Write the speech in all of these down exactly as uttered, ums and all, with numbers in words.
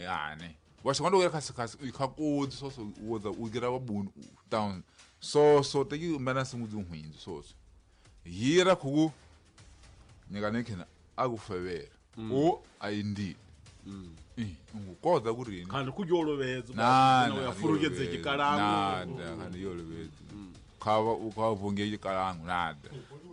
yani wa xona ku khasi khasi u khakoti so so u za u gira babunu down so so te ki mbana singudzi nhwinzi so so hira khu nyaka nekhena akufevera o ayindi eh ngokoza kurini kandi kuyoloveza na uyafurukeze chikalango nada kandi yoloveza khava ukavunge chikalango nada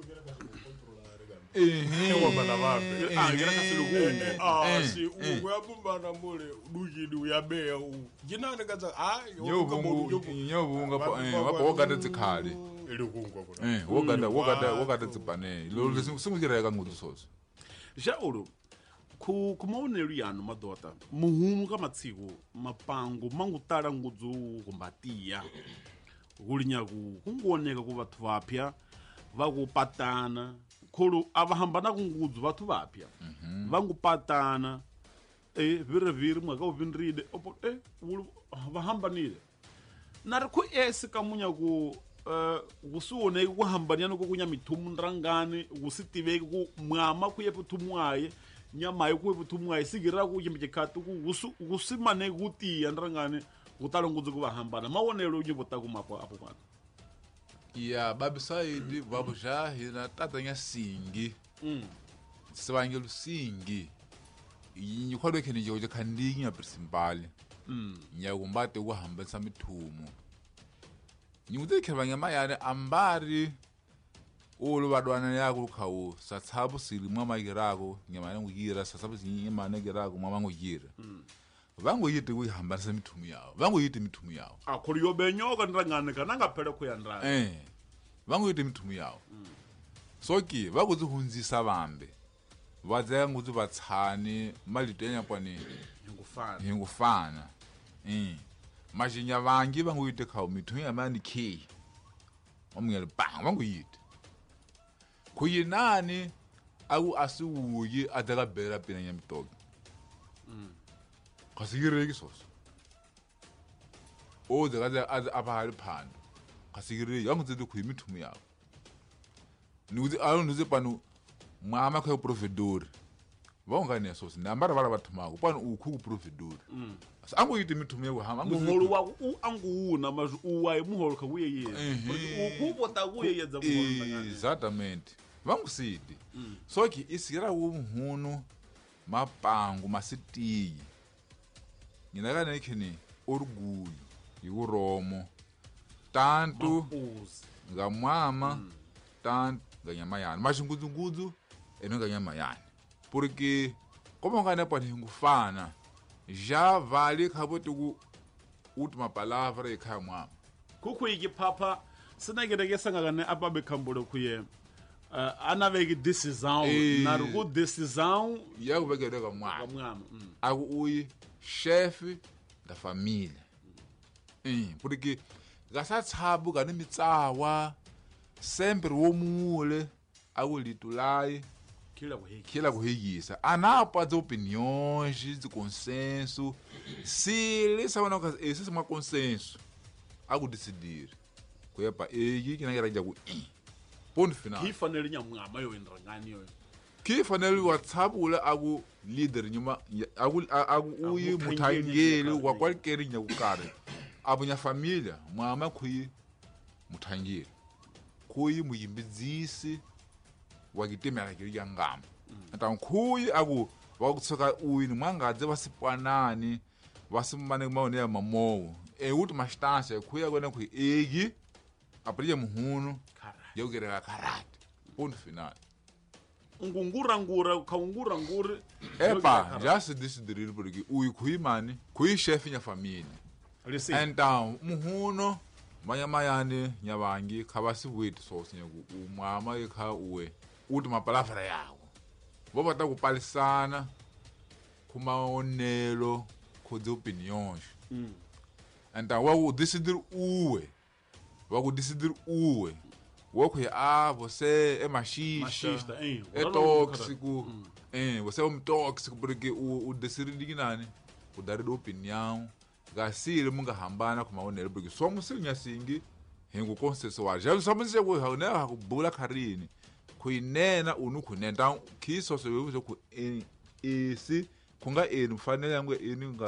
eh wabana babe ah ngira kasilukungu ah si uyabumbana mole dujidi uyabeya u jinane kaza ah nyovungu nyovunga wabogada tsikhali elikungu ko eh wogada wogada wogada tsipane lo singukireka ngudu soso Jaulu ku kumaonelo yano madota muhumu ka matsiko mapango mangutala ngudzu kumbatia kulinya ku kungoneka ku bathu vapya vakupatana kholo avahambana ku ngudzu bathu vapya vangupatana eh vire vire mwaka uvinride opo eh vahambanile nari ku esi kamunya ku Uh, kusuone ku hambanyana ku kunya mithumu ndrangani kusitiveki ku mwama ku yeputumuaye nyama yi ku yeputumuaye sigira ku yimbe khatu ku kusimane ku tiya ndrangani kutalongudze ku vahambana mawonelo nyibota ku mapo apo bana ya babisayidi babujahira tatanya singi mm sibangelo singi yikhwalo kheni je khandingi ya principal mm nyakumbate ku hambanisa mithumu nyude khevanya mayane ambari olo badwana yako khawo satsabu silimwa magirako nyamane nguyira satsabu sinyimane girako mama nguyira vangoyite kuyihambanisa mithumu yawo vangoyite mithumu yawo akholi yobenyoka ndrangane kana ngaphele ku yandra eh vangoyite mithumu yawo soki vakuzihunzisa vambe vadzaya ngudzi vatshani malitenya kwani ngufana ngufana eh majinya vangi vangoyite khawo mithumu yamani k omngele bang vangoyite kuyinani aku asiwuyi adaka bera pina nyamtoki mm kasigireki soso o dakaza abahali phando kasigireki yangutse ku mithumu yawo nuzi alo nuzi pano mama kho provedor vongane soso nambara bala bathumako pano ukhu provedor mm angoyite mithumu yawo hama muholo wako u anguuna mazu uwaye muholo kha kuye yeye ukubota kuye yedza muholo exatamente vangusidi soki isira umhunu mapango masitiyi nginakana ikhini orgulho yuromo tanto ngamama tanto ganyamayani mashingudzu eno ganyamayani porque como ngane pa ngufana já vale khabote ku última palavra ekhaya mwama kukhuyiki phapha sinakeke sangakane ababe khambolo kuye Uh, anaveki decisão e... na ruku decisão ya kuvekeleka mwama mwama mm. aku uyi chefe da família mm. porque gasatsabu kane mitsawa sempre womule akulitulayi kila kuhiki kila kuhikisa anapa as opiniões de consenso se lesa wana ka esse uma consenso aku decidir kuyepa eyi kinakera jaku ponto final kifanele nyamwama yo indrangani yo kifanele watsabula aku leader nyuma aku aku uyi muthangeli wa kwalkeri nyakukare abunya família mwama kuyi muthangeli kuyi muyimbidzisi wakitemela kiri yangama ata kuyi aku wakutsoka uyi mwangadze vasipwanani vasimane maone ya mamowo e uti mastância kuya kwena ku egi apriye muhunu eu queria karate ponto final ngungura ngura kaungura ngure epa já se decidiram porque o kuimani kui chefe nya família então muhuno manyamayane nyabangi khabasi wethu sosi nyaku umama ekha uwe última palavra yawo boba ta kupalisana kumaonelo khudze opiniões mm. então wa decidir uwe wa decidir uwe wokuye ah você é machista, machista hein? É tóxico hum. hein? Você é um tóxico porque o o decidir nani o dar de opinião gasile munga hambana kumaonelo porque somos sinya singi hengu consensual já somos já ku né ku bula kharini kuinena unukhunena kiso so ku esi kunga eni mfanele ngwe eni